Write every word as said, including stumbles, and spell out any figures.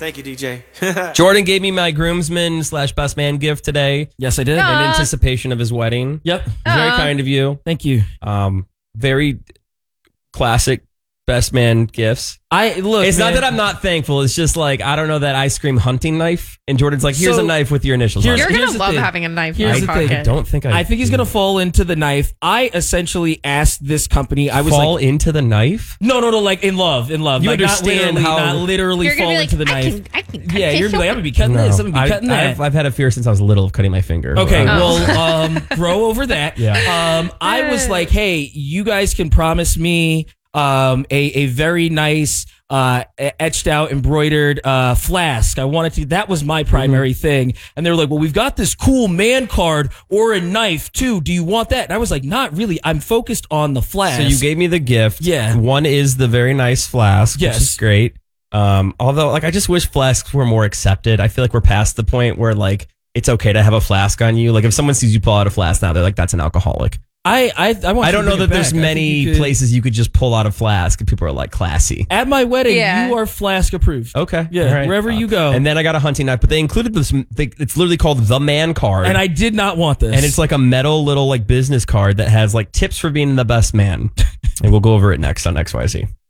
Thank you, D J. Jordan gave me my groomsman slash best man gift today. Yes, I did. In Uh, anticipation of his wedding. Yep. Very Uh. kind of you. Thank you. Um, very classic best man gifts. I look. It's man, not that I'm not thankful. It's just like, I don't know, that ice cream hunting knife. And Jordan's like, here's So, a knife with your initials on here's- it. You're here's gonna the love thing. having a knife Here's in the your thing. pocket. I don't think I I think he's do. gonna fall into the knife. I essentially asked this company. I was fall like, into the knife? no, no, no, like in love, in love. You like, understand not literally, how- not literally You're gonna fall be like, into the I knife. can, I can cut Yeah, this you're gonna be like, I'm open. gonna be cutting this. I'm gonna be I, cutting that. I've, I've had a fear since I was little of cutting my finger. Okay, Um, well, um, grow over that. Yeah. Um, I was like, hey, you guys can promise me um, a, a very nice uh, etched out, embroidered uh, flask. I wanted to, that was my primary Mm-hmm. thing. And they were like, well, we've got this cool man card or a knife too. Do you want that? And I was like, not really. I'm focused on the flask. So you gave me the gift. Yeah. One is the very nice flask, Yes. which is great. Um, although, like, I just wish flasks were more accepted. I feel like we're past the point where, like, it's okay to have a flask on you. Like, if someone sees you pull out a flask now, they're like, that's an alcoholic. I, I, I, want I you don't to know bring that it there's back. I think many you could- places you could just pull out a flask and people are like, classy. At my wedding, Yeah. you are flask approved. Okay. Yeah, all right. wherever you go. And then I got a hunting knife, but they included this. They, it's literally called the man card. And I did not want this. And it's like a metal little like business card that has like tips for being the best man. And we'll go over it next on X Y Z.